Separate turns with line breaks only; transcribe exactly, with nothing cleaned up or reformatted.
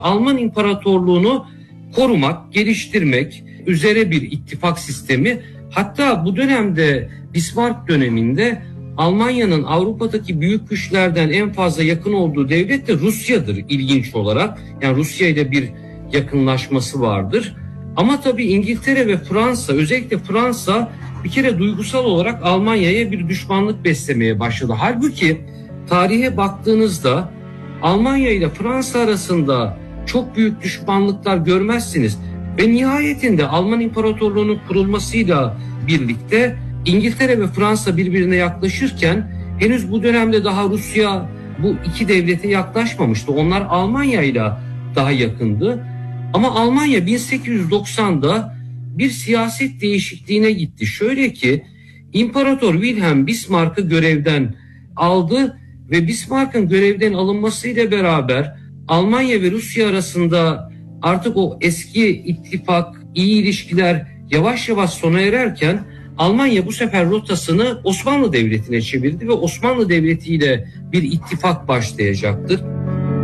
Alman İmparatorluğunu korumak, geliştirmek üzere bir ittifak sistemi. Hatta bu dönemde Bismarck döneminde Almanya'nın Avrupa'daki büyük güçlerden en fazla yakın olduğu devlet de Rusya'dır ilginç olarak. Yani Rusya ile bir yakınlaşması vardır. Ama tabii İngiltere ve Fransa, özellikle Fransa bir kere duygusal olarak Almanya'ya bir düşmanlık beslemeye başladı. Halbuki tarihe baktığınızda Almanya ile Fransa arasında çok büyük düşmanlıklar görmezsiniz. Ve nihayetinde Alman İmparatorluğu'nun kurulmasıyla birlikte İngiltere ve Fransa birbirine yaklaşırken henüz bu dönemde daha Rusya bu iki devlete yaklaşmamıştı. Onlar Almanya ile daha yakındı. Ama Almanya bin sekiz yüz doksan'da bir siyaset değişikliğine gitti. Şöyle ki İmparator Wilhelm Bismarck'ı görevden aldı ve Bismarck'ın görevden alınmasıyla beraber Almanya ve Rusya arasında artık o eski ittifak, iyi ilişkiler yavaş yavaş sona ererken Almanya bu sefer rotasını Osmanlı Devleti'ne çevirdi ve Osmanlı Devleti ile bir ittifak başlayacaktır.